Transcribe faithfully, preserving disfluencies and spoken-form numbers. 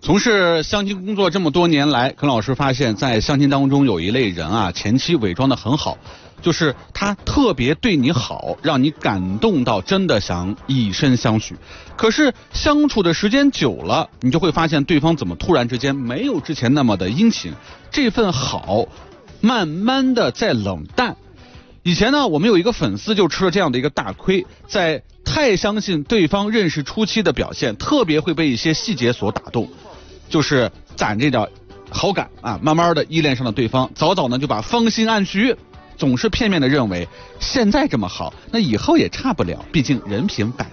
从事相亲工作这么多年来，肯老师发现，在相亲当中有一类人啊，前期伪装得很好，就是他特别对你好，让你感动到真的想以身相许。可是相处的时间久了，你就会发现对方怎么突然之间没有之前那么的殷勤，这份好慢慢的在冷淡。以前呢，我们有一个粉丝就吃了这样的一个大亏，在太相信对方认识初期的表现，特别会被一些细节所打动，就是攒这点好感啊，慢慢的依恋上了对方，早早呢就把芳心暗许，总是片面的认为现在这么好，那以后也差不了，毕竟人品摆